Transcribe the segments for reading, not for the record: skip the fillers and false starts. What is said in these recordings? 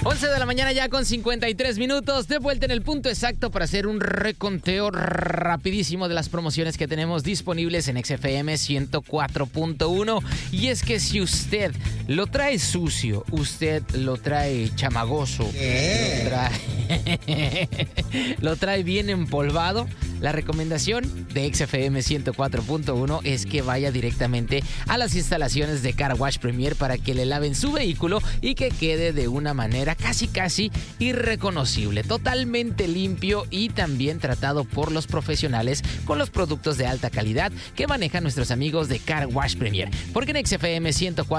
11 de la mañana ya con 53 minutos, de vuelta en el punto exacto para hacer un reconteo rapidísimo de las promociones que tenemos disponibles en XFM 104.1. Y es que si usted lo trae sucio, usted lo trae chamagoso, lo trae bien empolvado, la recomendación de XFM 104.1 es que vaya directamente a las instalaciones de Car Wash Premier para que le laven su vehículo y que quede de una manera casi irreconocible, totalmente limpio y también tratado por los profesionales con los productos de alta calidad que manejan nuestros amigos de Car Wash Premier. Porque en XFM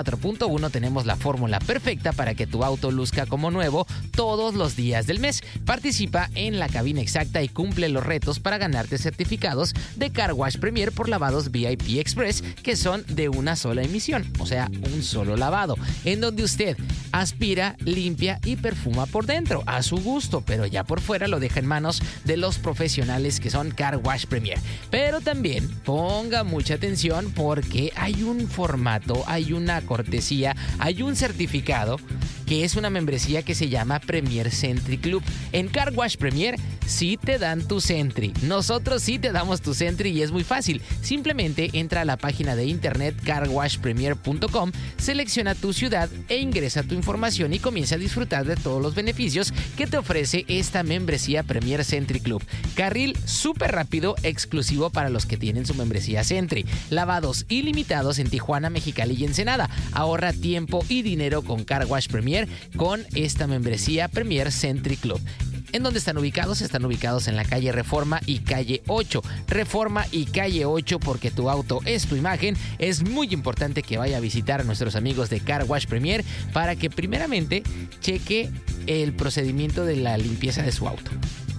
104.1 tenemos la fórmula perfecta para que tu auto luzca como nuevo todos los días del mes. Participa en la cabina exacta y cumple los retos para ganarte certificados de Car Wash Premier por lavados VIP Express, que son de una sola emisión, o sea, un solo lavado, en donde usted aspira, limpia y perfuma por dentro a su gusto, pero ya por fuera lo deja en manos de los profesionales que son Car Wash Premier. Pero también ponga mucha atención porque hay un formato, hay una cortesía, hay un certificado que es una membresía que se llama Premier Sentry Club. En Car Wash Premier sí te dan tu Sentry. Nosotros sí te damos tu Sentry y es muy fácil. Simplemente entra a la página de internet carwashpremier.com, selecciona tu ciudad e ingresa tu información y comienza a disfrutar de todos los beneficios que te ofrece esta membresía Premier Sentry Club. Carril súper rápido, exclusivo para los que tienen su membresía Sentry. Lavados ilimitados en Tijuana, Mexicali y Ensenada. Ahorra tiempo y dinero con Car Wash Premier con esta membresía Premier Sentry Club. ¿En dónde están ubicados? Están ubicados en la calle Reforma y calle 8. Reforma y calle 8 porque tu auto es tu imagen. Es muy importante que vaya a visitar a nuestros amigos de Car Wash Premier para que primeramente cheque el procedimiento de la limpieza de su auto.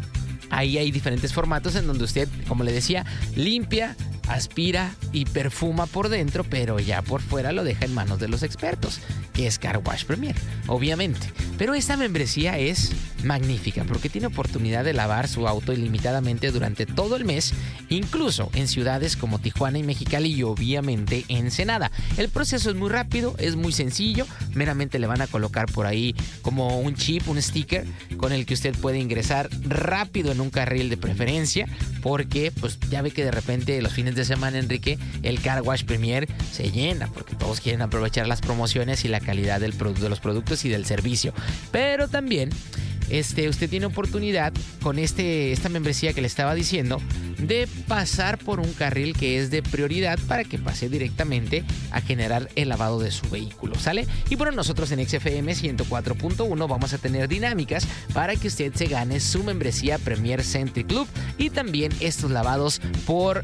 Ahí hay diferentes formatos en donde usted, como le decía, limpia, aspira y perfuma por dentro, pero ya por fuera lo deja en manos de los expertos, que es Car Wash Premier, obviamente. Pero esta membresía es magnífica porque tiene oportunidad de lavar su auto ilimitadamente durante todo el mes, incluso en ciudades como Tijuana y Mexicali y obviamente Ensenada. El proceso es muy rápido, es muy sencillo, meramente le van a colocar por ahí como un chip, un sticker con el que usted puede ingresar rápido en un carril de preferencia, porque pues ya ve que de repente los fines de semana, Enrique, el Car Wash Premier se llena porque todos quieren aprovechar las promociones y la calidad de los productos y del servicio. Pero también usted tiene oportunidad con esta membresía que le estaba diciendo de pasar por un carril que es de prioridad para que pase directamente a generar el lavado de su vehículo, ¿sale? Y bueno, nosotros en XFM 104.1 vamos a tener dinámicas para que usted se gane su membresía Premier Sentry Club y también estos lavados por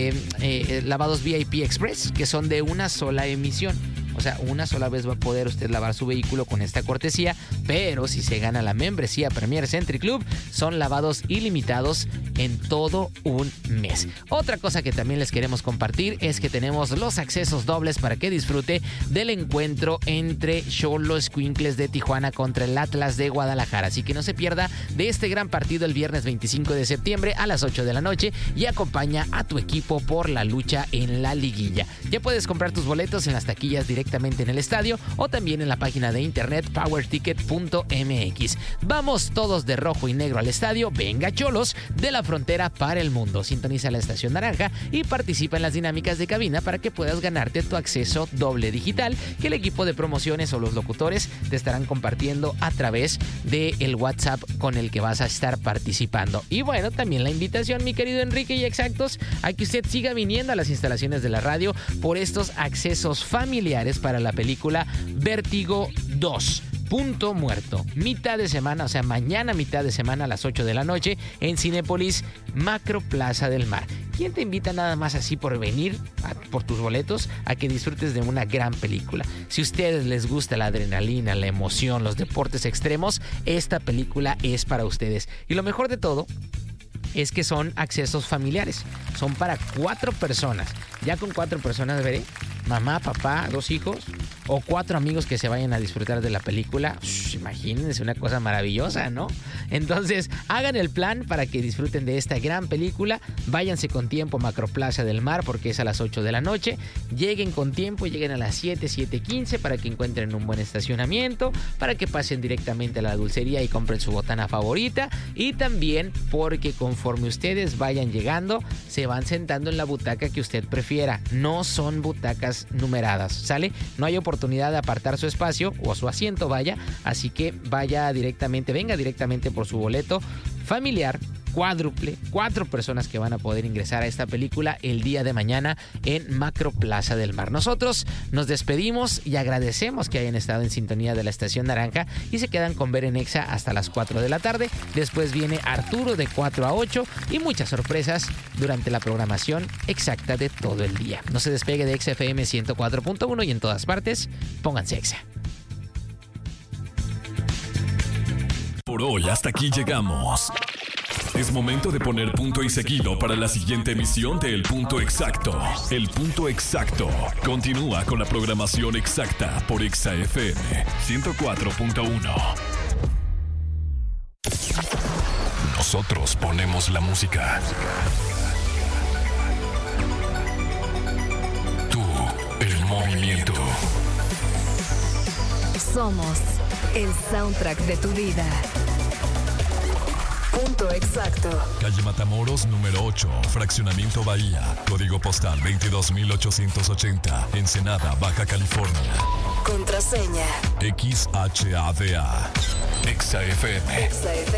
lavados VIP Express, que son de una sola emisión. O sea, una sola vez va a poder usted lavar su vehículo con esta cortesía, pero si se gana la membresía Premier Sentry Club, son lavados ilimitados en todo un mes. Otra cosa que también les queremos compartir es que tenemos los accesos dobles para que disfrute del encuentro entre Xolos Escuincles de Tijuana contra el Atlas de Guadalajara. Así que no se pierda de este gran partido el viernes 25 de septiembre a las 8 de la noche y acompaña a tu equipo por la lucha en la liguilla. Ya puedes comprar tus boletos en las taquillas directamente en el estadio o también en la página de internet powerticket.mx. Vamos todos de rojo y negro al estadio. Venga Cholos, de la frontera para el mundo. Sintoniza la estación naranja y participa en las dinámicas de cabina para que puedas ganarte tu acceso doble digital que el equipo de promociones o los locutores te estarán compartiendo a través del WhatsApp con el que vas a estar participando. Y bueno, también la invitación, mi querido Enrique y Exactos, a que usted siga viniendo a las instalaciones de la radio por estos accesos familiares para la película Vértigo 2. Punto Muerto. Mitad de semana, o sea, mañana mitad de semana a las 8 de la noche en Cinépolis Macro Plaza del Mar. ¿Quién te invita nada más así por venir por tus boletos a que disfrutes de una gran película? Si a ustedes les gusta la adrenalina, la emoción, los deportes extremos, esta película es para ustedes. Y lo mejor de todo es que son accesos familiares. Son para 4 personas. Ya con 4 personas veré. Mamá, papá, 2 hijos. o 4 amigos que se vayan a disfrutar de la película. Imagínense, una cosa maravillosa, ¿no? Entonces, hagan el plan para que disfruten de esta gran película. Váyanse con tiempo a Macroplaza del Mar porque es a las 8 de la noche. Lleguen con tiempo, lleguen a las 7:15 para que encuentren un buen estacionamiento, para que pasen directamente a la dulcería y compren su botana favorita. Y también porque conforme ustedes vayan llegando, se van sentando en la butaca que usted prefiera. No son butacas numeradas, ¿sale? No hay oportunidad de apartar su espacio o su asiento, vaya. Así que venga directamente por su boleto familiar cuádruple, 4 personas que van a poder ingresar a esta película el día de mañana en Macroplaza del Mar. Nosotros nos despedimos y agradecemos que hayan estado en sintonía de la Estación Naranja y se quedan con Ver en Exa hasta las 4 de la tarde. Después viene Arturo de 4 a 8 y muchas sorpresas durante la programación exacta de todo el día. No se despegue de XFM 104.1 y en todas partes, pónganse Exa. Por hoy hasta aquí llegamos. Es momento de poner punto y seguido para la siguiente emisión de El Punto Exacto. El Punto Exacto continúa con la programación exacta por Exa FM 104.1. Nosotros ponemos la música. Tú, el movimiento. Somos el soundtrack de tu vida. Punto Exacto. Calle Matamoros, número 8, Fraccionamiento Bahía. Código postal 22.880. Ensenada, Baja California. Contraseña XHADA. Exa FM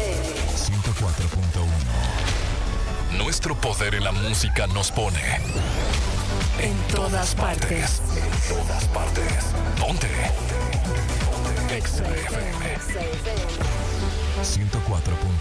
104.1. Nuestro poder en la música nos pone en todas partes. En todas partes. Ponte Exa FM 104.1.